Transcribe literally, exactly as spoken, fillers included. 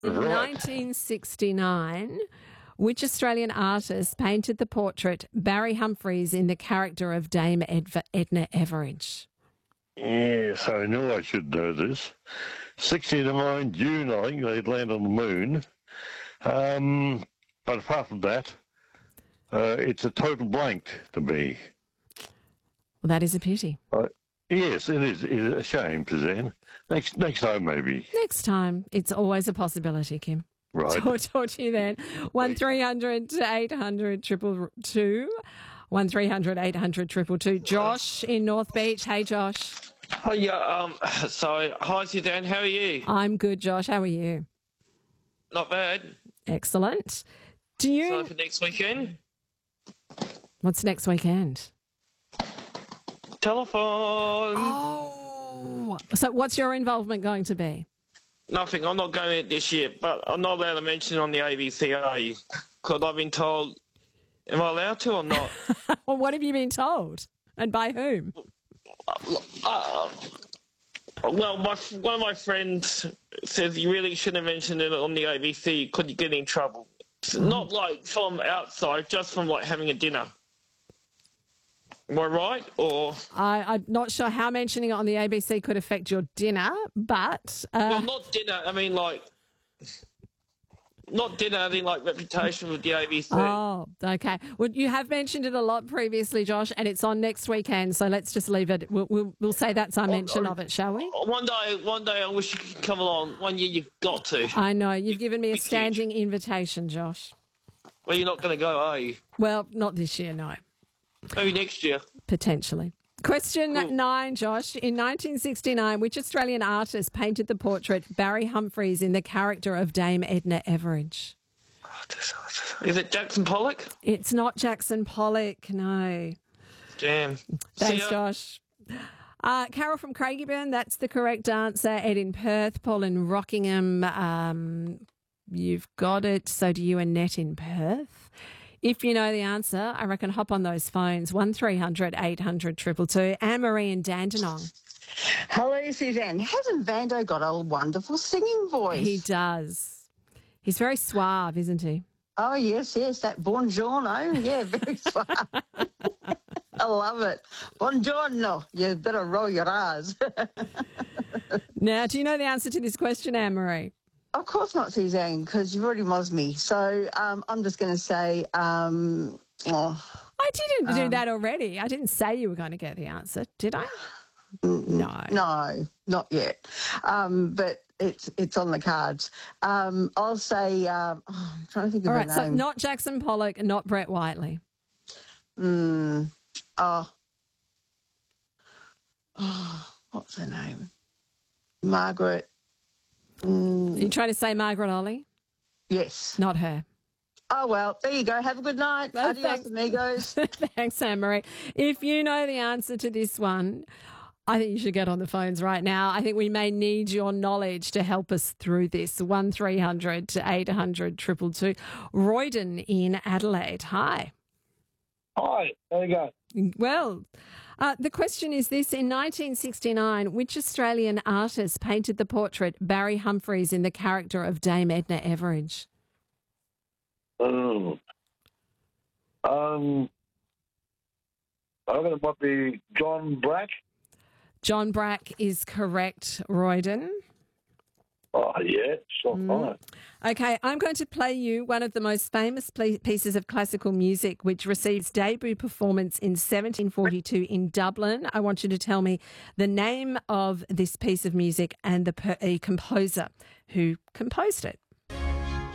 In Right. nineteen sixty-nine, which Australian artist painted the portrait Barry Humphries in the character of Dame Edv- Edna Everage? Yes, I know I should know this. sixty-nine June, I think they'd land on the moon. Um, but apart from that, uh, it's a total blank to me. Well, that is a pity. Uh, yes, it is. It is a shame, Suzanne. Next, next time, maybe. Next time, it's always a possibility, Kim. Right. Talk, talk to you then. One three hundred eight hundred triple two. One three hundred eight hundred triple two. Josh in North Beach. Hey, Josh. Hi, yeah, um, so, hi, Suzanne, how are you? I'm good, Josh. How are you? Not bad. Excellent. Do you? So, for next weekend, What's next weekend? telephone. Oh. So, what's your involvement going to be? Nothing, I'm not going out this year, but I'm not allowed to mention it on the A B C, are you? Because I've been told, am I allowed to or not? Well, what have you been told? And by whom? Uh, well, my, one of my friends says you really shouldn't have mentioned it on the A B C because you get in trouble. It's not like from outside, just from like having a dinner. Am I right? Or I, I'm not sure how mentioning it on the A B C could affect your dinner, but uh, well, not dinner. I mean, like not dinner. I mean, like reputation with the A B C. oh, okay. Well, you have mentioned it a lot previously, Josh, and it's on next weekend. So let's just leave it. We'll we'll, we'll say that's our mention of it, shall we? One day, one day, I wish you could come along. One year, you've got to. I know you've given me a Huge. standing invitation, Josh. Well, you're not going to go, are you? Well, not this year, no. Maybe next year. Potentially. Question Cool. nine, Josh. In nineteen sixty-nine, which Australian artist painted the portrait Barry Humphries in the character of Dame Edna Everage? Is it Jackson Pollock? It's not Jackson Pollock, no. Damn. Thanks, See ya. Josh. Uh, Carol from Craigieburn, that's the correct answer. Ed in Perth, Paul in Rockingham. Um, you've got it. So do you, Annette in Perth. If you know the answer, I reckon hop on those phones. one three hundred eight hundred two two two. Anne-Marie in Dandenong. Hello, Suzanne. Hasn't Vando got a wonderful singing voice? He does. He's very suave, isn't he? Oh, yes, yes, that buongiorno. Yeah, very suave. I love it. Buongiorno. You better roll your R's. Now, do you know the answer to this question, Anne-Marie? Of course not, Suzanne, because you've already mozzed me. So um, I'm just going to say, um, oh, I didn't do Um, that already. I didn't say you were going to get the answer, did I? No. no, not yet. Um, but it's it's on the cards. Um, I'll say, um, oh, I'm trying to think of All a right, so name. not Jackson Pollock, not Brett Whiteley. Mm, oh. oh, what's her name? Margaret. Mm, You trying to say Margaret Ollie? yes. Not her. Oh, well, there you go. Have a good night. Well, Adios, thanks. amigos. Thanks, Anne-Marie. If you know the answer to this one, I think you should get on the phones right now. I think we may need your knowledge to help us through this. one three hundred eight hundred two two two. Royden in Adelaide. Hi. Hi, there you go. Well, uh, the question is this. In nineteen sixty-nine, which Australian artist painted the portrait Barry Humphries in the character of Dame Edna Everage? Um, um, I reckon it might be John Brack. John Brack is correct, Royden. Oh, yeah, so Mm. fine. Okay, I'm going to play you one of the most famous ple- pieces of classical music, which received its debut performance in seventeen forty-two in Dublin. I want you to tell me the name of this piece of music and the per- uh, composer who composed it.